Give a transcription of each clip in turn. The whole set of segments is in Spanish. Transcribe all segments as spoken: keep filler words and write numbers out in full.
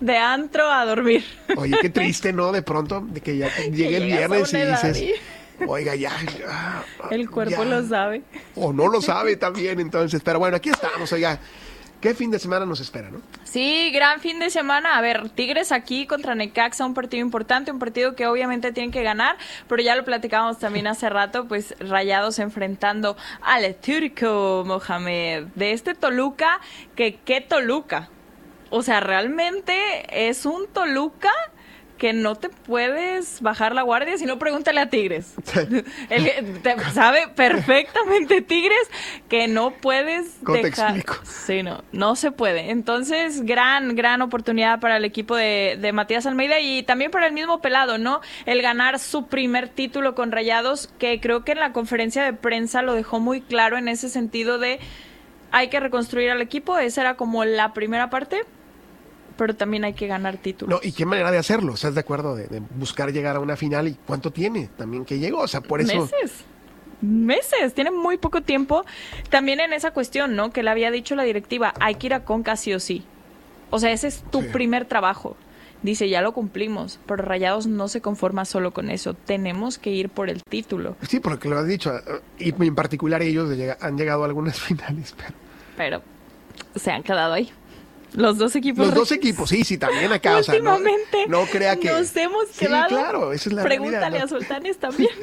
de antro a dormir. Oye, qué triste, ¿no? De pronto, de que ya llegue el viernes y dices, oiga, ya, ya. El cuerpo ya. lo sabe. O no lo sabe también, entonces. Pero bueno, aquí estamos, oiga. ¿Qué fin de semana nos espera, no? Sí, gran fin de semana. A ver, Tigres aquí contra Necaxa, un partido importante, un partido que obviamente tienen que ganar, pero ya lo platicábamos también hace rato, pues Rayados enfrentando al Turco Mohamed de este Toluca, que qué Toluca. O sea, realmente es un Toluca que no te puedes bajar la guardia, si no pregúntale a Tigres. Él te sabe perfectamente Tigres que no puedes ¿Cómo dejar... te explico? Sí, no, no se puede. Entonces, gran, gran oportunidad para el equipo de, de Matías Almeida y también para el mismo Pelado, ¿no? El ganar su primer título con Rayados, que creo que en la conferencia de prensa lo dejó muy claro en ese sentido de hay que reconstruir al equipo, esa era como la primera parte, pero también hay que ganar títulos. No, ¿y qué manera de hacerlo? ¿Estás de acuerdo? De, de buscar llegar a una final. ¿Y cuánto tiene también que llegó? O sea, por eso... Meses. Meses. Tiene muy poco tiempo. También en esa cuestión, ¿no? Que le había dicho la directiva, hay que ir a Conca sí o sí. O sea, ese es tu sí. primer trabajo. Dice, ya lo cumplimos, pero Rayados no se conforma solo con eso. Tenemos que ir por el título. Sí, porque lo has dicho. Y en particular ellos han llegado a algunas finales, pero... Pero se han quedado ahí. Los dos equipos. Los dos equipos, sí, sí, también acá. Últimamente, o sea, no, no crea que... nos hemos quedado. Sí, claro, esa es la Pregúntale realidad, ¿no? a Sultanes también.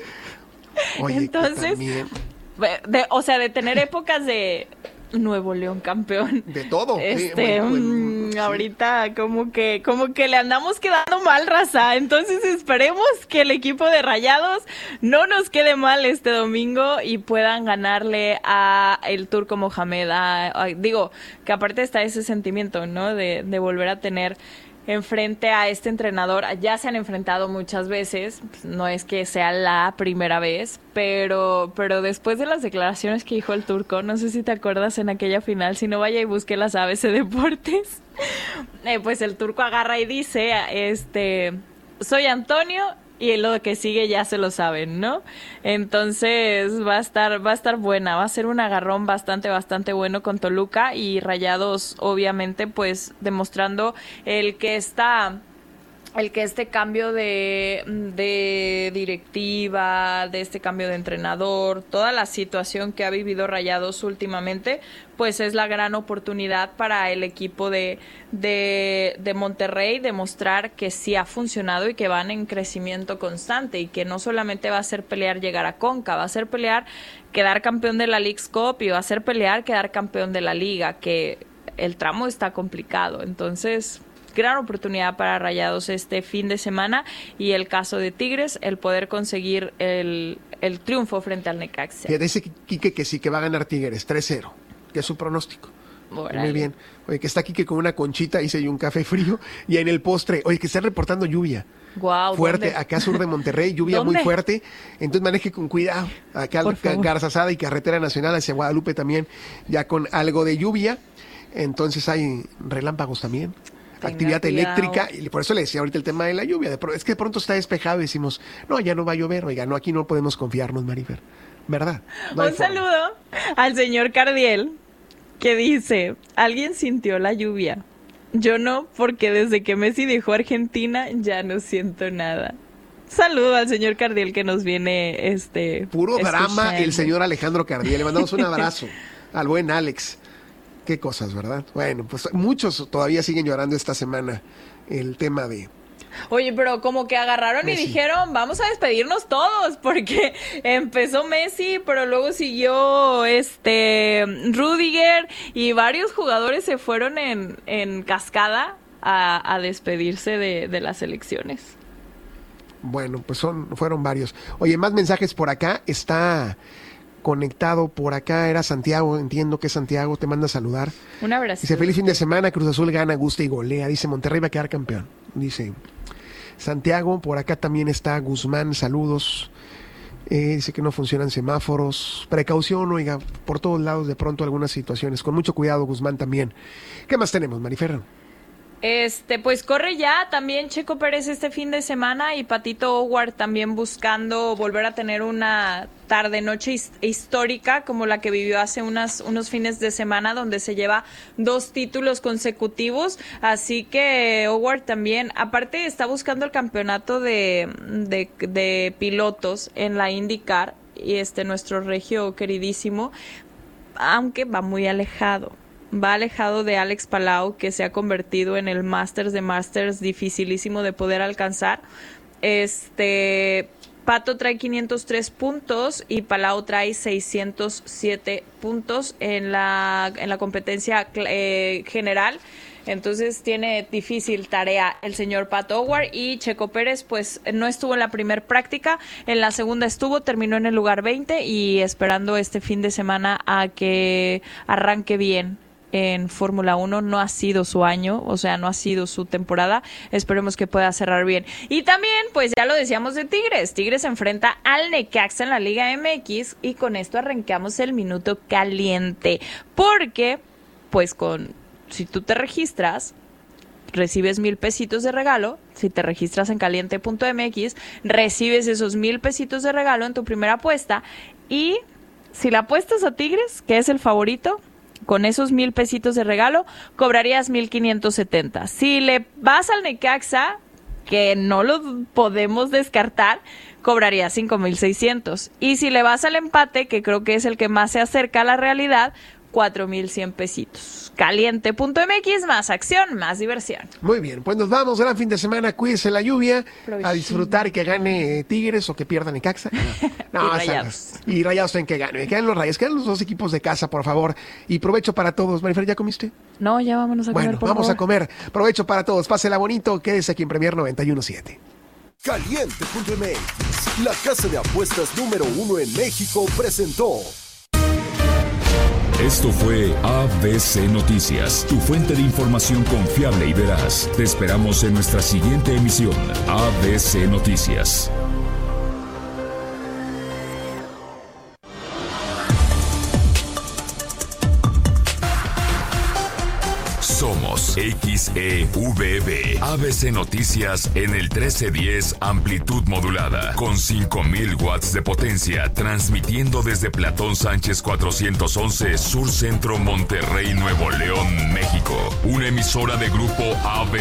Oye, entonces, también... de, o sea, de tener épocas de Nuevo León campeón. De todo. Este, sí, bueno, mmm, sí. ahorita como que, como que le andamos quedando mal, raza. Entonces esperemos que el equipo de Rayados no nos quede mal este domingo y puedan ganarle a el Turco Mohamed. A, a, digo, que aparte está ese sentimiento, ¿no? De, de volver a tener enfrente a este entrenador. Ya se han enfrentado muchas veces, pues no es que sea la primera vez, pero pero después de las declaraciones que dijo el Turco, no sé si te acuerdas en aquella final, si no vaya y busque las A B C Deportes, eh, pues el Turco agarra y dice, este, soy Antonio y lo que sigue ya se lo saben, ¿no? Entonces va a estar va a estar buena, va a ser un agarrón bastante, bastante bueno con Toluca y Rayados, obviamente, pues demostrando el que está... el que este cambio de, de directiva, de este cambio de entrenador, toda la situación que ha vivido Rayados últimamente, pues es la gran oportunidad para el equipo de, de, de Monterrey demostrar que sí ha funcionado y que van en crecimiento constante y que no solamente va a ser pelear llegar a Conca, va a ser pelear quedar campeón de la Leagues Cup y va a ser pelear quedar campeón de la Liga, que el tramo está complicado. Entonces... gran oportunidad para Rayados este fin de semana y el caso de Tigres, el poder conseguir el, el triunfo frente al Necaxa. Que dice Quique que sí, que va a ganar Tigres tres cero, que es su pronóstico. Órale. Muy bien. Oye, que está Quique con una conchita, hice yo un café frío y en el postre, oye, que está reportando lluvia. Wow, fuerte, ¿dónde? Acá sur de Monterrey, lluvia ¿Dónde? muy fuerte, entonces maneje con cuidado. Acá Garzazada y Carretera Nacional hacia Guadalupe también, ya con algo de lluvia, entonces hay relámpagos también. Tenga actividad cuidado. Eléctrica, y por eso le decía ahorita el tema de la lluvia, de pro, es que de pronto está despejado y decimos, no, ya no va a llover, oiga, no, aquí no podemos confiarnos, Marifer, ¿verdad? No un saludo al señor Cardiel, que dice, ¿alguien sintió la lluvia? Yo no, porque desde que Messi dejó Argentina ya no siento nada. Saludo al señor Cardiel que nos viene este puro escuchando. Drama el señor Alejandro Cardiel, le mandamos un abrazo al buen Alex. Qué cosas, ¿verdad? Bueno, pues muchos todavía siguen llorando esta semana el tema de... Oye, pero como que agarraron Messi. Y dijeron, vamos a despedirnos todos, porque empezó Messi, pero luego siguió este Rudiger y varios jugadores se fueron en, en cascada a, a despedirse de, de las elecciones. Bueno, pues son fueron varios. Oye, más mensajes por acá. Está... conectado por acá, era Santiago, entiendo que es Santiago, te manda a saludar. Un abrazo. Dice, feliz fin de semana, Cruz Azul gana, gusta y golea. Dice, Monterrey va a quedar campeón. Dice Santiago, por acá también está Guzmán, saludos. Eh, dice que no funcionan semáforos. Precaución, oiga, por todos lados de pronto algunas situaciones. Con mucho cuidado, Guzmán también. ¿Qué más tenemos, Marifer? Este, pues corre ya también Checo Pérez este fin de semana y Patito Howard también buscando volver a tener una tarde-noche histórica como la que vivió hace unas, unos fines de semana donde se lleva dos títulos consecutivos, así que Howard también, aparte está buscando el campeonato de, de, de pilotos en la IndyCar y este nuestro regio queridísimo, aunque va muy alejado. Va alejado de Alex Palau, que se ha convertido en el Masters de Masters dificilísimo de poder alcanzar. Este Pato trae quinientos tres puntos y Palau trae seiscientos siete puntos en la en la competencia eh, general. Entonces tiene difícil tarea el señor Pat Howard, y Checo Pérez pues no estuvo en la primer práctica, en la segunda estuvo, terminó en el lugar veinte y esperando este fin de semana a que arranque bien en Fórmula uno. No ha sido su año, o sea, no ha sido su temporada. Esperemos que pueda cerrar bien. Y también, pues ya lo decíamos de Tigres. Tigres se enfrenta al Necaxa en la Liga M X y con esto arrancamos el minuto caliente. Porque, pues con, si tú te registras, recibes mil pesitos de regalo. Si te registras en caliente punto m x, recibes esos mil pesitos de regalo en tu primera apuesta. Y si la apuestas a Tigres, que es el favorito, con esos mil pesitos de regalo, cobrarías mil quinientos setenta. Si le vas al Necaxa, que no lo podemos descartar, cobrarías cinco mil seiscientos. Y si le vas al empate, que creo que es el que más se acerca a la realidad, cuatro mil cien pesitos. caliente punto m x, más acción, más diversión. Muy bien, pues nos vamos, gran fin de semana, cuídense la lluvia, Provision. A disfrutar y que gane Tigres o que pierdan Necaxa. No, y o sea, Rayados. Y Rayados en que gane, que ganen los Rayos, que ganen los dos equipos de casa, por favor. Y provecho para todos. Marifer, ¿ya comiste? No, ya vámonos a bueno, comer, por vamos favor. a comer. Provecho para todos, pásela bonito, quédese aquí en Premier noventa y uno punto siete. caliente punto m x, la casa de apuestas número uno en México, presentó. Esto fue A B C Noticias, tu fuente de información confiable y veraz. Te esperamos en nuestra siguiente emisión. A B C Noticias. Somos X E V B, A B C Noticias en el trece diez amplitud modulada, con cinco mil watts de potencia, transmitiendo desde Platón Sánchez cuatrocientos once, Sur Centro, Monterrey, Nuevo León, México. Una emisora de Grupo A B C.